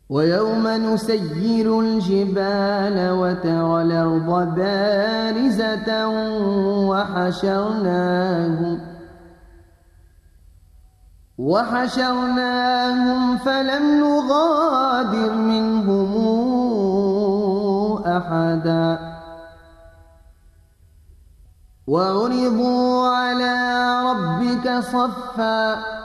ويوم نسير الجبال وترى الأرض بارزة وحشرناهم فلم نغادر منهم أحدا وعرضوا على ربك صفا